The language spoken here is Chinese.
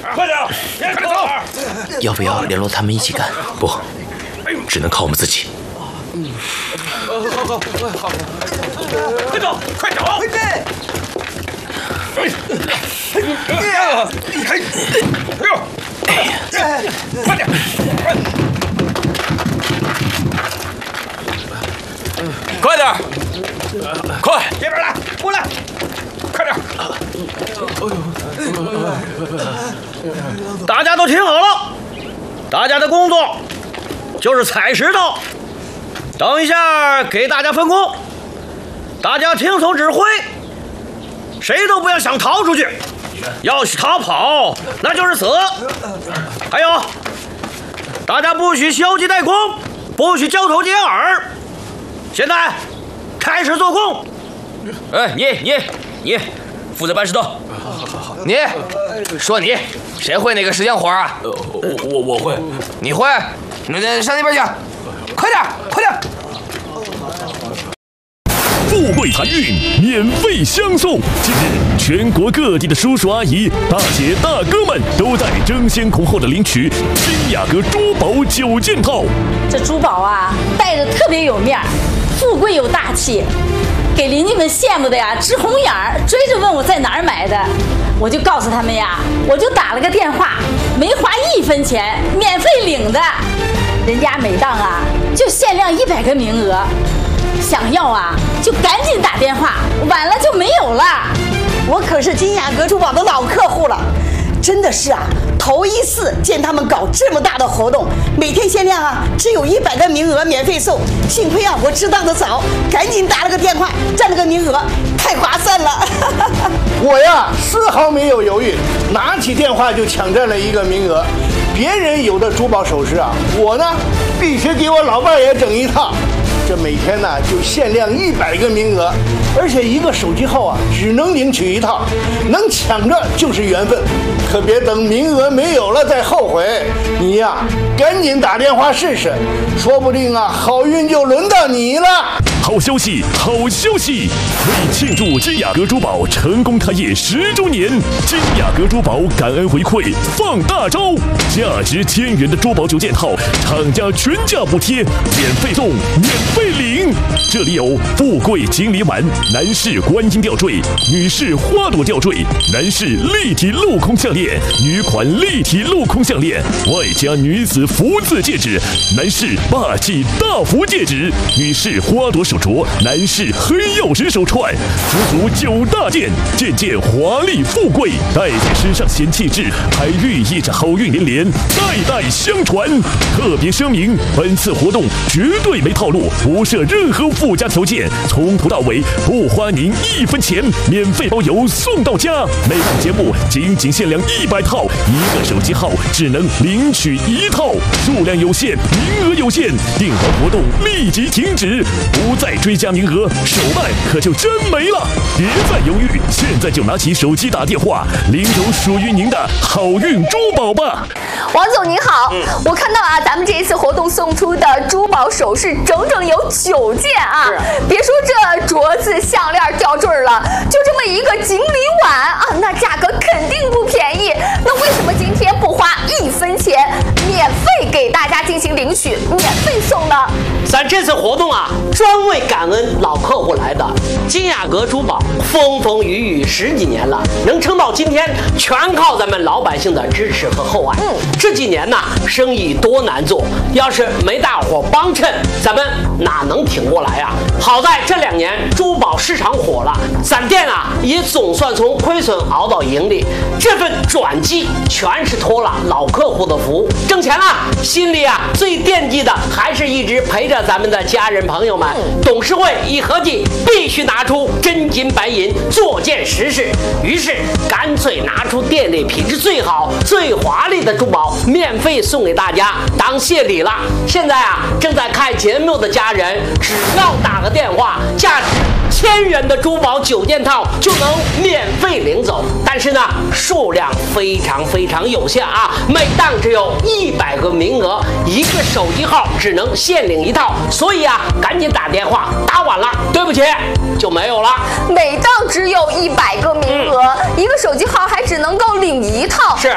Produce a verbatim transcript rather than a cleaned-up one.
快点，别走！ 要不要联络他们一起干？不，只能靠我们自己。 嗯，好好好，好，快走，快走，快点！哎，哎呀，快点，快点，快！这边来，过来，快点！ 大家都听好了，大家的工作就是踩石头。等一下给大家分工，大家听从指挥，谁都不要想逃出去，要是逃跑那就是死。还有，大家不许消极怠工，不许交头接耳。现在开始做工。 哎，你你你负责搬石头。你说你谁会那个石匠活啊？ 呃，我我我会。 你会？那上那边去，快点快点！ 富贵财运免费相送。近日，全国各地的叔叔阿姨、大姐大哥们都在争先恐后的领取金雅阁珠宝九件套。 这珠宝啊，戴着特别有面儿，富贵又大气，给邻居们羡慕的呀直红眼儿，追着问我在哪儿买的。我就告诉他们呀，我就打了个电话，没花一分钱，免费领的。人家每档啊就限量一百个名额，想要啊就赶紧打电话，晚了就没有了。 我可是金雅阁珠宝的老客户了，真的是啊，头一次见他们搞这么大的活动，每天限量啊只有一百个名额免费送。幸亏啊我知道的早，赶紧打了个电话，占了个名额，太划算了。 我呀丝毫没有犹豫，拿起电话就抢占了一个名额。别人有的珠宝首饰啊，我呢必须给我老伴也整一套。这每天呢就限量一百个名额，而且一个手机号啊只能领取一套，能抢着就是缘分，可别等名额没有了再后悔。你呀赶紧打电话试试，说不定啊好运就轮到你了。 好消息，好消息！为庆祝金雅阁珠宝成功开业十周年，金雅阁珠宝感恩回馈放大招，价值千元的珠宝九件套，厂家全价补贴，免费送，免费领。这里有富贵锦鲤碗、男士观音吊坠、女士花朵吊坠、男士立体镂空项链、女款立体镂空项链，外加女子福字戒指、男士霸气大福戒指、女士花朵手镯、男士黑曜石手串，足足九大件，件件华丽富贵，戴在身上显气质，还寓意着好运连连，代代相传。特别声明，本次活动绝对没套路，不设任何附加条件，从头到尾不花您一分钱，免费包邮送到家。每档节目仅仅限量一百套，一个手机号只能领取一套，数量有限，名额有限，订完活动立即停止，不再追加名额，手办可就真没了。别再犹豫，现在就拿起手机打电话，领走属于您的好运珠宝吧。 王总您好，嗯、我看到啊，咱们这一次活动送出的珠宝首饰整整有九件啊！别说这镯子、项链、吊坠了，就这么一个锦鲤碗啊，那价格肯定不便宜。那为什么今天不花一分钱，免费给大家进行领取，免费送呢？ 咱这次活动啊，专为感恩老客户来的。金雅阁珠宝风风雨雨十几年了，能撑到今天，全靠咱们老百姓的支持和厚爱。嗯，这几年呢，生意多难做，要是没大伙帮衬，咱们哪能挺过来啊？好在这两年珠宝市场火了，咱店啊也总算从亏损熬到盈利。这份转机全是托了老客户的福，挣钱了，心里啊最惦记的还是一直陪着咱们的家人朋友们。董事会一合计，必须拿出真金白银做件实事，于是干脆拿出店内品质最好、最华丽的珠宝，免费送给大家当谢礼了。现在啊，正在看节目的家人，只要打个电话，价值千元的珠宝九件套就能免费领走。但是呢，数量非常非常有限啊，每档只有一百个名额，一个手机号只能限领一套，所以啊，赶紧打电话，打晚了，对不起，就没有了。 每档只有一百个名额，嗯、一个手机号还只能够领一套。 是，